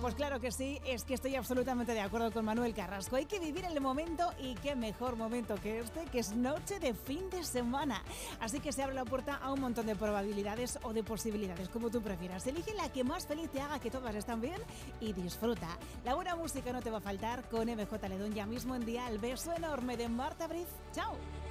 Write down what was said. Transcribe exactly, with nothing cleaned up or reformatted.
pues claro que sí, es que estoy absolutamente de acuerdo con Manuel Carrasco. Hay que vivir el momento y qué mejor momento que este, que es noche de fin de semana. Así que se abre la puerta a un montón de probabilidades o de posibilidades, como tú prefieras. Elige la que más feliz te haga, que todas están bien, y disfruta. La buena música no te va a faltar con M J Ledón ya mismo en Dial. Beso enorme de Marta Briz. ¡Chao!